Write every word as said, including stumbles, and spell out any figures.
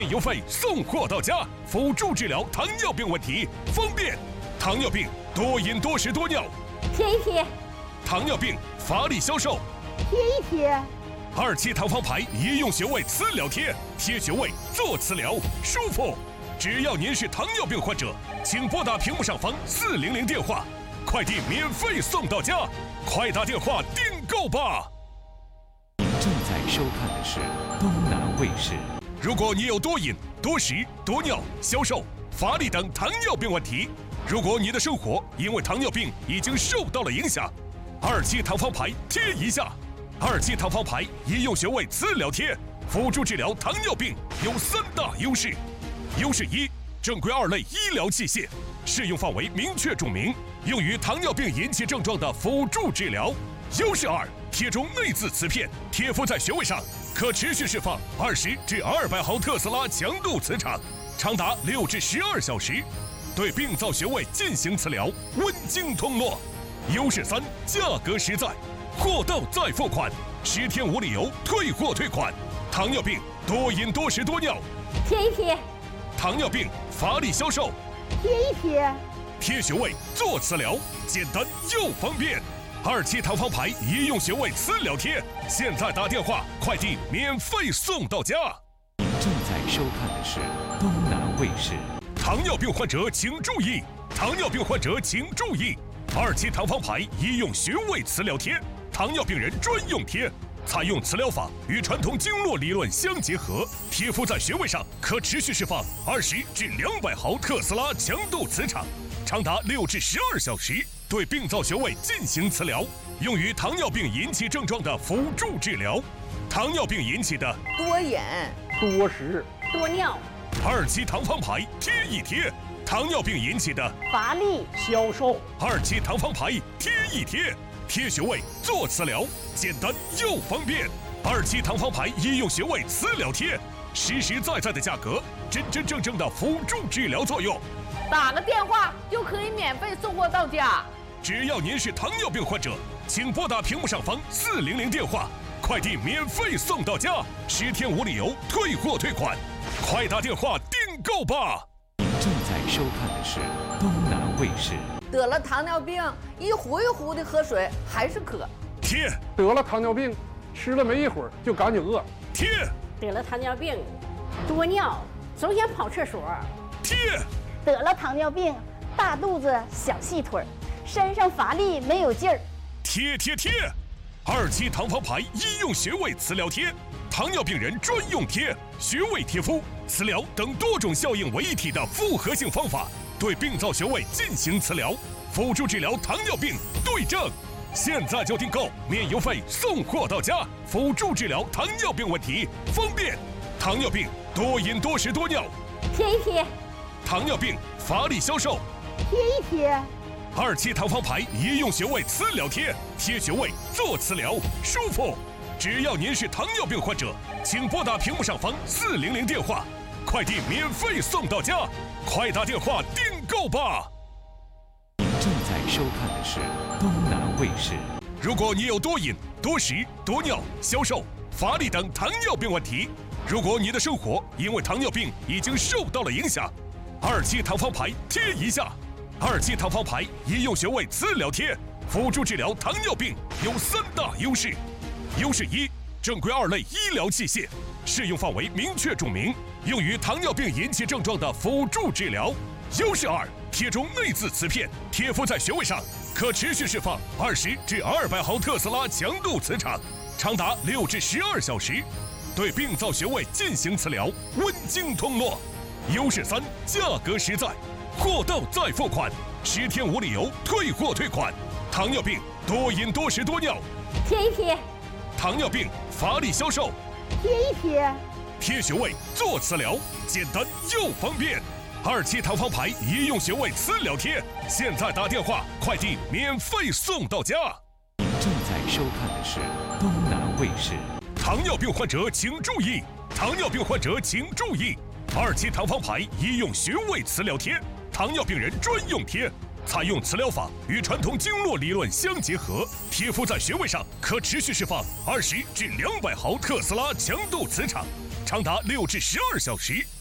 邮费送货到家，辅助治疗糖尿病问题，方便。糖尿病多饮多食多尿， 贴一贴。 糖尿病乏力消瘦， 贴一贴。 二期糖方牌医用穴位磁疗贴，贴穴位做磁疗舒服。只要您是糖尿病患者，请拨打屏幕上方四零零电话，快递免费送到家，快打电话订购吧。 您正在收看的是东南卫视。 如果你有多饮、多食、多尿、消瘦、乏力等糖尿病问题，如果你的生活因为糖尿病已经受到了影响，二期糖方牌贴一下。二期糖方牌医用穴位磁疗贴，辅助治疗糖尿病有三大优势。优势一，正规二类医疗器械，适用范围明确注明，用于糖尿病引起症状的辅助治疗。优势二，贴中内置磁片，贴敷在穴位上，可持续释放二十至二百毫特斯拉强度磁场，长达六至十二小时，对病灶穴位进行磁疗，温经通络。优势三，价格实在，货到再付款，十天无理由退货退款。糖尿病多饮多食多尿， 贴一贴。 糖尿病乏力消瘦， 贴一贴。 贴穴位做磁疗，简单又方便。二期糖方牌医用穴位磁疗贴，现在打电话，快递免费送到家。 您正在收看的是东南卫视。 糖尿病患者请注意，糖尿病患者请注意，二期糖方牌医用穴位磁疗贴，糖尿病人专用贴。采用磁疗法与传统经络理论相结合，贴敷在穴位上，可持续释放二十至两百毫特斯拉强度磁场，长达六至十二小时，对病灶穴位进行磁疗，用于糖尿病引起症状的辅助治疗。糖尿病引起的多饮、 多食、 多尿， 二期糖方牌贴一贴；糖尿病引起的乏力、 消瘦， 二期糖方牌贴一贴。贴穴位做磁疗，简单又方便。二期糖方牌医用穴位磁疗贴，实实在在的价格，真真正正的辅助治疗作用。 打个电话就可以免费送货到家。 只要您是糖尿病患者，请拨打屏幕上方四零零电话，快递免费送到家，十天无理由退货退款，快打电话订购吧。 您正在收看的是东南卫视。 得了糖尿病，一壶一壶的喝水还是渴。 贴得了糖尿病，吃了没一会儿就赶紧饿。 贴得了糖尿病，多尿，总想跑厕所。 贴得了糖尿病，大肚子小细腿，身上乏力没有劲儿。 贴贴贴，二期糖方牌医用穴位磁疗贴，糖尿病人专用贴，穴位贴敷、磁疗等多种效应为一体的复合性方法，对病灶穴位进行磁疗，辅助治疗糖尿病对症。现在就订购，免邮费送货到家，辅助治疗糖尿病问题，方便。糖尿病多饮多食多尿， 贴一贴。 糖尿病乏力消瘦， 贴一贴。 二期糖方牌医用穴位磁疗贴，贴穴位做磁疗舒服。只要您是糖尿病患者，请拨打屏幕上方四零零电话，快递免费送到家，快打电话订购吧。 您正在收看的是东南卫视。 如果你有多饮、多食、多尿、消瘦、乏力等糖尿病问题，如果你的生活因为糖尿病已经受到了影响，二期糖方牌贴一下。二期糖方牌医用穴位磁疗贴，辅助治疗糖尿病有三大优势。优势一，正规二类医疗器械，适用范围明确注明，用于糖尿病引起症状的辅助治疗。优势二，贴中内置磁片，贴敷在穴位上，可持续释放二十至二百毫特斯拉强度磁场，长达六至十二小时，对病灶穴位进行磁疗，温经通络。优势三，价格实在，货到再付款，十天无理由退货退款。糖尿病多饮多食多尿， 贴一贴。 糖尿病乏力消瘦， 贴一贴。 贴穴位做磁疗，简单又方便。二期糖方牌医用穴位磁疗贴，现在打电话，快递免费送到家。 您正在收看的是东南卫视。 糖尿病患者请注意，糖尿病患者请注意，二期糖方牌医用穴位磁疗贴，糖尿病人专用贴。采用磁疗法与传统经络理论相结合，贴敷在穴位上，可持续释放二十至两百毫特斯拉强度磁场， 长达六至十二小时。